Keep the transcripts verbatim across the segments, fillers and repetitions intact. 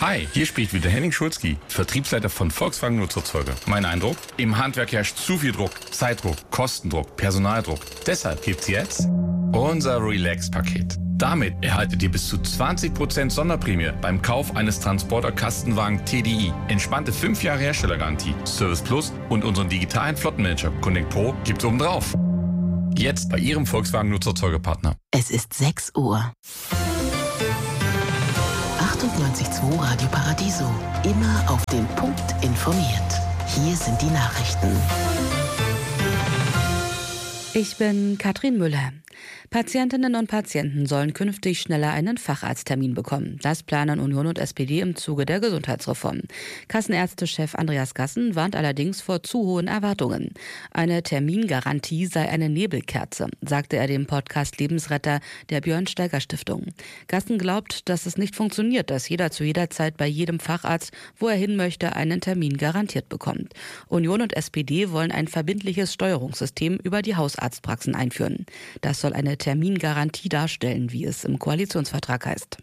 Hi, hier spricht wieder Henning Schulzki, Vertriebsleiter von Volkswagen Nutzerzeuger. Mein Eindruck? Im Handwerk herrscht zu viel Druck, Zeitdruck, Kostendruck, Personaldruck. Deshalb gibt's jetzt unser Relax-Paket. Damit erhaltet ihr bis zu zwanzig Prozent Sonderprämie beim Kauf eines Transporter-Kastenwagen T D I. Entspannte fünf Jahre Herstellergarantie, Service Plus und unseren digitalen Flottenmanager Connect Pro gibt's obendrauf. Jetzt bei Ihrem Volkswagen Nutzerzeugerpartner. Es ist sechs Uhr. achtundneunzig Komma zwei Radio Paradiso. Immer auf den Punkt informiert. Hier sind die Nachrichten. Ich bin Katrin Müller. Patientinnen und Patienten sollen künftig schneller einen Facharzttermin bekommen. Das planen Union und S P D im Zuge der Gesundheitsreform. Kassenärztechef Andreas Gassen warnt allerdings vor zu hohen Erwartungen. Eine Termingarantie sei eine Nebelkerze, sagte er dem Podcast Lebensretter der Björn-Steiger-Stiftung. Gassen glaubt, dass es nicht funktioniert, dass jeder zu jeder Zeit bei jedem Facharzt, wo er hin möchte, einen Termin garantiert bekommt. Union und S P D wollen ein verbindliches Steuerungssystem über die Hausarztpraxen einführen. Das soll eine Termingarantie darstellen, wie es im Koalitionsvertrag heißt.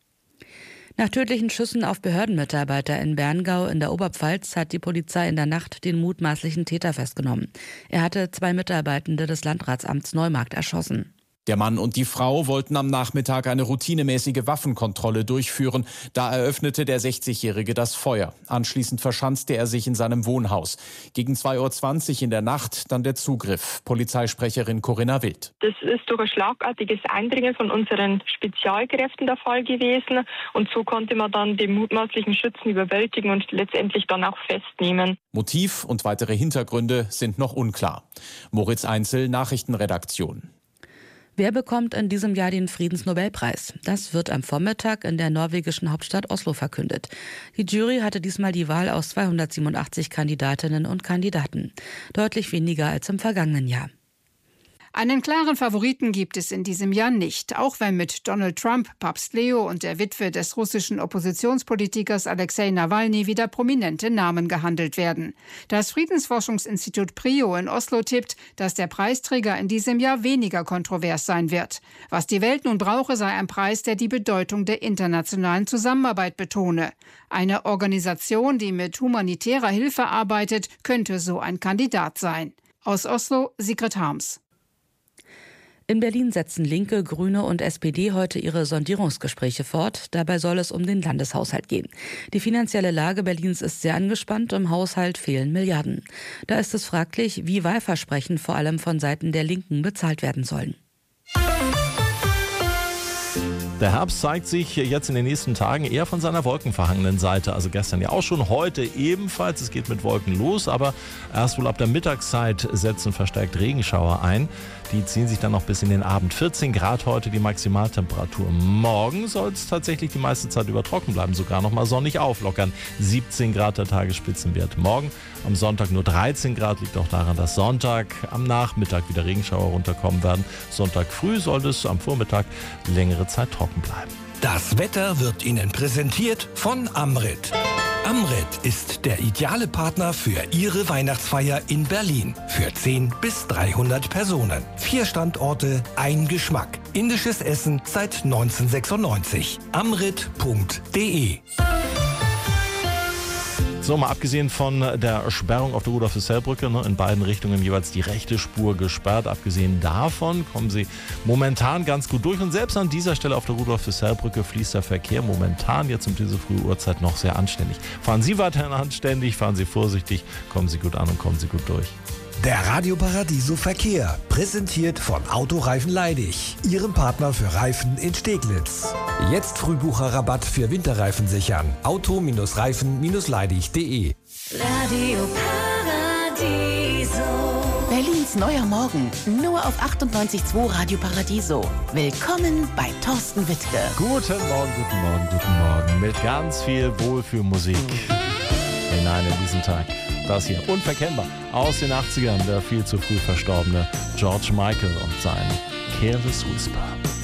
Nach tödlichen Schüssen auf Behördenmitarbeiter in Berngau in der Oberpfalz hat die Polizei in der Nacht den mutmaßlichen Täter festgenommen. Er hatte zwei Mitarbeitende des Landratsamts Neumarkt erschossen. Der Mann und die Frau wollten am Nachmittag eine routinemäßige Waffenkontrolle durchführen. Da eröffnete der sechzigjährige das Feuer. Anschließend verschanzte er sich in seinem Wohnhaus. Gegen zwei Uhr zwanzig in der Nacht dann der Zugriff. Polizeisprecherin Corinna Wild. Das ist durch ein schlagartiges Eindringen von unseren Spezialkräften der Fall gewesen. Und so konnte man dann den mutmaßlichen Schützen überwältigen und letztendlich dann auch festnehmen. Motiv und weitere Hintergründe sind noch unklar. Moritz Einzel, Nachrichtenredaktion. Wer bekommt in diesem Jahr den Friedensnobelpreis? Das wird am Vormittag in der norwegischen Hauptstadt Oslo verkündet. Die Jury hatte diesmal die Wahl aus zweihundertsiebenundachtzig Kandidatinnen und Kandidaten. Deutlich weniger als im vergangenen Jahr. Einen klaren Favoriten gibt es in diesem Jahr nicht, auch wenn mit Donald Trump, Papst Leo und der Witwe des russischen Oppositionspolitikers Alexei Nawalny wieder prominente Namen gehandelt werden. Das Friedensforschungsinstitut PRIO in Oslo tippt, dass der Preisträger in diesem Jahr weniger kontrovers sein wird. Was die Welt nun brauche, sei ein Preis, der die Bedeutung der internationalen Zusammenarbeit betone. Eine Organisation, die mit humanitärer Hilfe arbeitet, könnte so ein Kandidat sein. Aus Oslo, Sigrid Harms. In Berlin setzen Linke, Grüne und S P D heute ihre Sondierungsgespräche fort. Dabei soll es um den Landeshaushalt gehen. Die finanzielle Lage Berlins ist sehr angespannt, im Haushalt fehlen Milliarden. Da ist es fraglich, wie Wahlversprechen vor allem von Seiten der Linken bezahlt werden sollen. Der Herbst zeigt sich jetzt in den nächsten Tagen eher von seiner wolkenverhangenen Seite. Also gestern ja auch schon, heute ebenfalls. Es geht mit Wolken los, aber erst wohl ab der Mittagszeit setzen verstärkt Regenschauer ein. Die ziehen sich dann noch bis in den Abend. vierzehn Grad heute die Maximaltemperatur. Morgen soll es tatsächlich die meiste Zeit über trocken bleiben, sogar noch mal sonnig auflockern. siebzehn Grad der Tagesspitzenwert. Morgen am Sonntag nur dreizehn Grad, liegt auch daran, dass Sonntag am Nachmittag wieder Regenschauer runterkommen werden. Sonntag früh sollte es am Vormittag längere Zeit trocken bleiben. Das Wetter wird Ihnen präsentiert von Amrit. Amrit ist der ideale Partner für Ihre Weihnachtsfeier in Berlin. Für zehn bis dreihundert Personen. Vier Standorte, ein Geschmack. Indisches Essen seit neunzehnhundertsechsundneunzig. amrit punkt de. So, mal abgesehen von der Sperrung auf der Rudolf-Husserl-Brücke, ne, in beiden Richtungen jeweils die rechte Spur gesperrt. Abgesehen davon kommen Sie momentan ganz gut durch. Und selbst an dieser Stelle auf der Rudolf-Husserl-Brücke fließt der Verkehr momentan jetzt um diese frühe Uhrzeit noch sehr anständig. Fahren Sie weiterhin anständig, fahren Sie vorsichtig, kommen Sie gut an und kommen Sie gut durch. Der Radio Paradiso Verkehr, präsentiert von Autoreifen Leidig, Ihrem Partner für Reifen in Steglitz. Jetzt Frühbucherrabatt für Winterreifen sichern. Auto-Reifen Leidig punkt de. Radio Paradiso. Berlins neuer Morgen, nur auf achtundneunzig Komma zwei Radio Paradiso. Willkommen bei Thorsten Wittke. Guten Morgen, guten Morgen, guten Morgen. Mit ganz viel Wohlfühlmusik hinein in diesen Tag. Das hier, unverkennbar, aus den achtzigern, der viel zu früh verstorbene George Michael und sein Careless Whisper.